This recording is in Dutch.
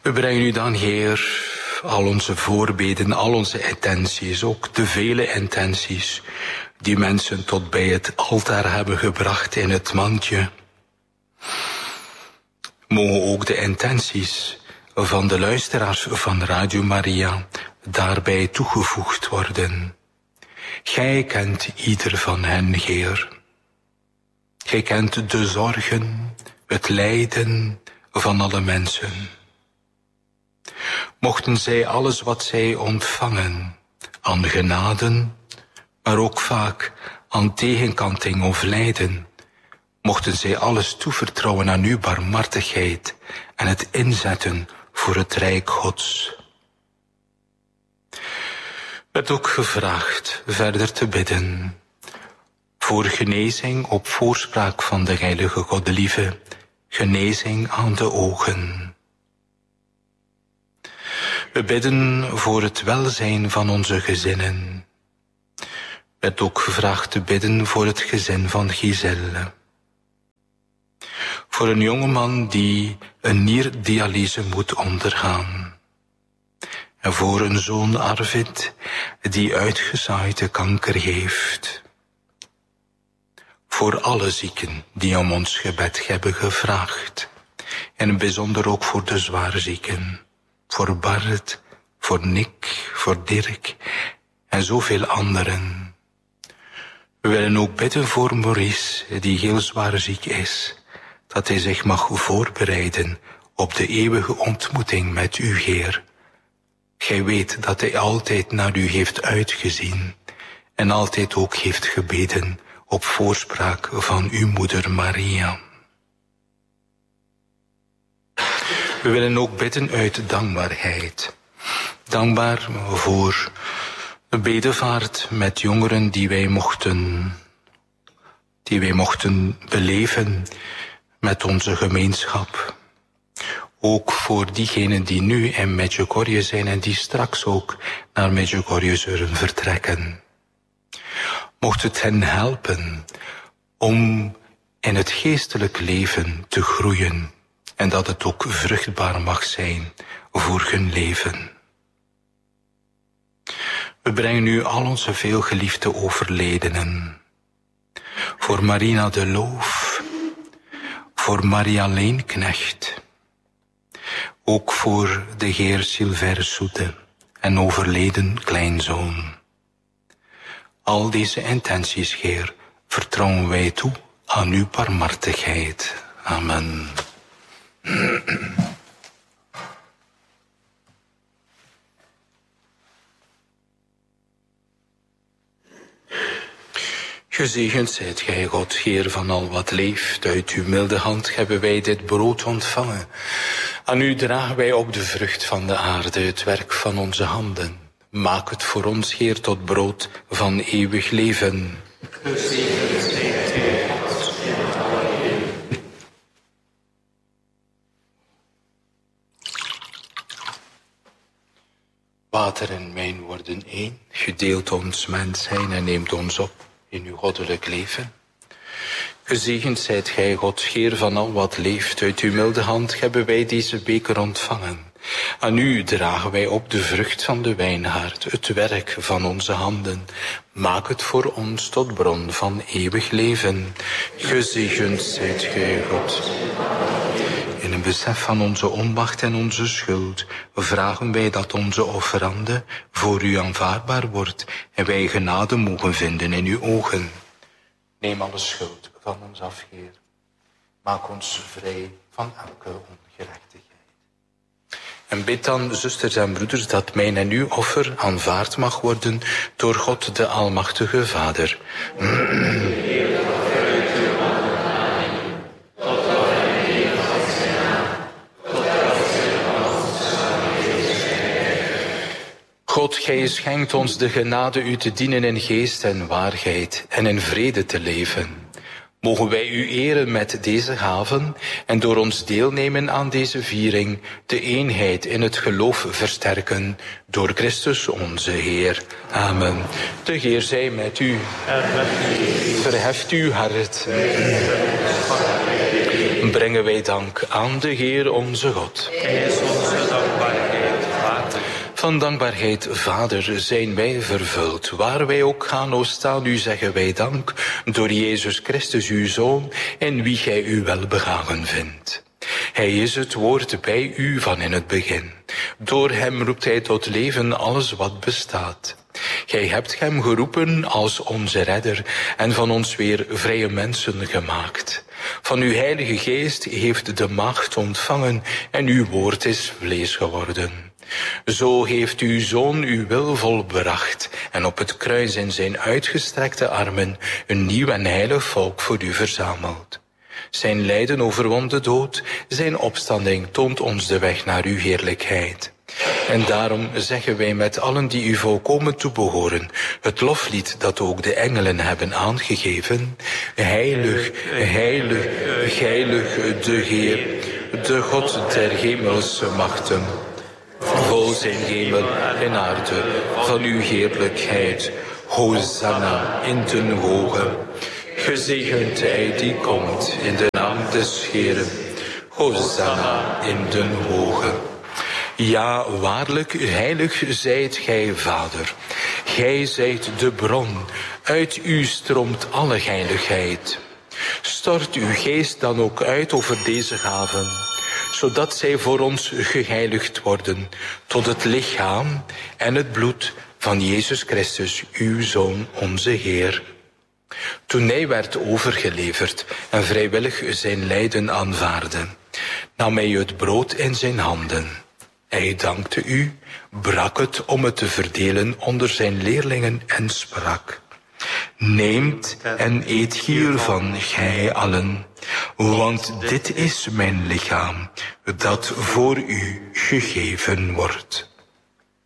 We brengen u dan, Heer, al onze voorbeden, al onze intenties, ook de vele intenties die mensen tot bij het altaar hebben gebracht in het mandje. Mogen ook de intenties van de luisteraars van Radio Maria daarbij toegevoegd worden. Gij kent ieder van hen, Heer. Gij kent de zorgen, het lijden van alle mensen. Mochten zij alles wat zij ontvangen, aan genaden, maar ook vaak aan tegenkanting of lijden, mochten zij alles toevertrouwen aan uw barmhartigheid en het inzetten voor het Rijk Gods. Werd ook gevraagd verder te bidden voor genezing op voorspraak van de heilige Godelieve, genezing aan de ogen. We bidden voor het welzijn van onze gezinnen. Werd ook gevraagd te bidden voor het gezin van Giselle. Voor een jongeman die een nierdialyse moet ondergaan. En voor een zoon Arvid die uitgezaaide kanker heeft. Voor alle zieken die om ons gebed hebben gevraagd. En in het bijzonder ook voor de zwaarzieken. Voor Bart, voor Nick, voor Dirk en zoveel anderen. We willen ook bidden voor Maurice, die heel zwaar ziek is. Dat hij zich mag voorbereiden op de eeuwige ontmoeting met u, Heer. Gij weet dat hij altijd naar u heeft uitgezien en altijd ook heeft gebeden op voorspraak van uw moeder Maria. We willen ook bidden uit dankbaarheid. Dankbaar voor de bedevaart met jongeren die wij mochten beleven met onze gemeenschap. Ook voor diegenen die nu in Medjugorje zijn en die straks ook naar Medjugorje zullen vertrekken. Mocht het hen helpen om in het geestelijk leven te groeien en dat het ook vruchtbaar mag zijn voor hun leven. We brengen nu al onze veelgeliefde overledenen. Voor Marina de Loof, voor Maria Leenknecht, ook voor de heer Silver Soete en overleden kleinzoon. Al deze intenties, Heer, vertrouwen wij toe aan uw barmhartigheid. Amen. Gezegend zijt gij, God, Heer van al wat leeft. Uit uw milde hand hebben wij dit brood ontvangen. Aan u dragen wij op de vrucht van de aarde, het werk van onze handen. Maak het voor ons, Heer, tot brood van eeuwig leven. Gezegend zijt gij, God, Heer van alle leven. Water en wijn worden één. Gedeelt ons mens zijn en neemt ons op in uw goddelijk leven. Gezegend zijt gij, God, Heer van al wat leeft. Uit uw milde hand hebben wij deze beker ontvangen. Aan u dragen wij op de vrucht van de wijngaard, het werk van onze handen. Maak het voor ons tot bron van eeuwig leven. Gezegend zijt gij, God. In een besef van onze onmacht en onze schuld vragen wij dat onze offerande voor u aanvaardbaar wordt en wij genade mogen vinden in uw ogen. Neem alle schuld van ons af, Heer. Maak ons vrij van elke ongerechtigheid. En bid dan, zusters en broeders, dat mijn en uw offer aanvaard mag worden door God de Almachtige Vader. God, gij schenkt ons de genade u te dienen in geest en waarheid en in vrede te leven. Mogen wij u eren met deze gaven en door ons deelnemen aan deze viering de eenheid in het geloof versterken door Christus onze Heer. Amen. De Heer zij met u. Verheft uw hart. brengen wij dank aan de Heer onze God. Hij is onze dankbaarheid waard. Van dankbaarheid, Vader, zijn wij vervuld. Waar wij ook gaan of staan, u zeggen wij dank, door Jezus Christus, uw Zoon, in wie gij u welbehagen vindt. Hij is het woord bij u van in het begin. Door hem roept hij tot leven alles wat bestaat. Gij hebt hem geroepen als onze redder en van ons weer vrije mensen gemaakt. Van uw heilige geest heeft de macht ontvangen en uw woord is vlees geworden. Zo heeft uw Zoon uw wil volbracht en op het kruis in zijn uitgestrekte armen een nieuw en heilig volk voor u verzameld. Zijn lijden overwon de dood, zijn opstanding toont ons de weg naar uw heerlijkheid. En daarom zeggen wij met allen die u volkomen toebehoren, het loflied dat ook de engelen hebben aangegeven. Heilig, heilig, heilig de Heer, de God der hemelse machten. Vol zijn hemel en aarde van uw heerlijkheid. Hosanna in den hoge. Gezegend hij die komt in de naam des Heeren. Hosanna in den hoge. Ja, waarlijk, heilig zijt gij, Vader. Gij zijt de bron, uit u stroomt alle heiligheid. Stort uw geest dan ook uit over deze gaven, zodat zij voor ons geheiligd worden tot het lichaam en het bloed van Jezus Christus, uw Zoon, onze Heer. Toen hij werd overgeleverd en vrijwillig zijn lijden aanvaardde, nam hij het brood in zijn handen. Hij dankte u, brak het om het te verdelen onder zijn leerlingen en sprak: Neemt en eet hiervan, gij allen, want dit is mijn lichaam, dat voor u gegeven wordt.